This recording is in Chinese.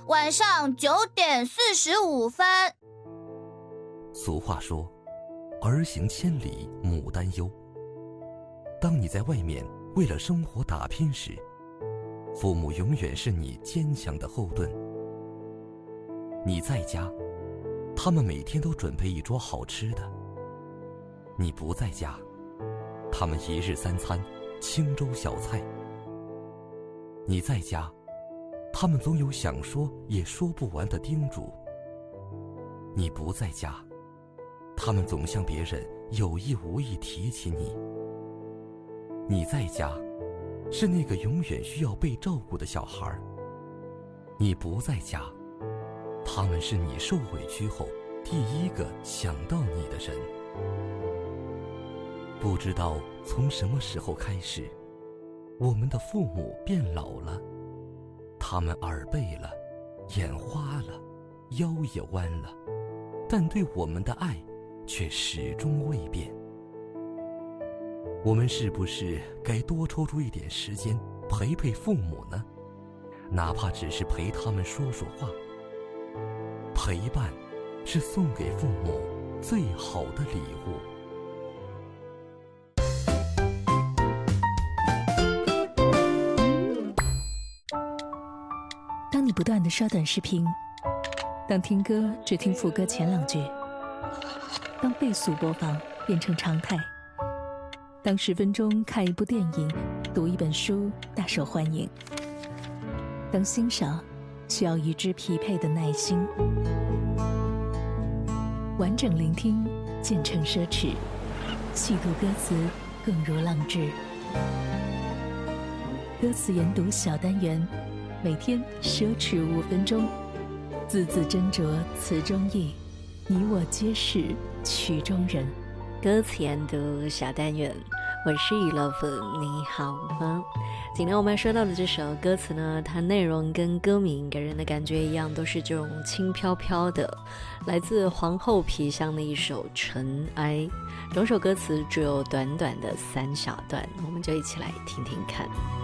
晚上9:45。 俗话说，儿行千里母担忧。当你在外面为了生活打拼时，父母永远是你坚强的后盾。你在家，他们每天都准备一桌好吃的；你不在家，他们一日三餐清粥小菜。你在家，他们总有想说也说不完的叮嘱；你不在家，他们总向别人有意无意提起你。你在家，是那个永远需要被照顾的小孩；你不在家，他们是你受委屈后第一个想到你的人。不知道从什么时候开始，我们的父母变老了，他们耳背了，眼花了，腰也弯了，但对我们的爱却始终未变。我们是不是该多抽出一点时间陪陪父母呢？哪怕只是陪他们说说话。陪伴是送给父母最好的礼物。 当你不断地刷短视频，当听歌只听副歌前2句，当倍速播放变成常态，当10分钟看一部电影、读一本书大受欢迎，当欣赏需要与之匹配的耐心，完整聆听渐成奢侈，细读歌词更如浪掷。歌词研读小单元，每天奢侈5分钟，字字斟酌词中意，你我皆是曲中人。 歌词研读小单元，我是雨乐粉，你好吗？今天我们说到的这首歌词呢，它内容跟歌名给人的感觉一样，都是这种轻飘飘的，来自皇后皮箱的一首《尘埃》。整首歌词只有短短的3小段，我们就一起来听听看。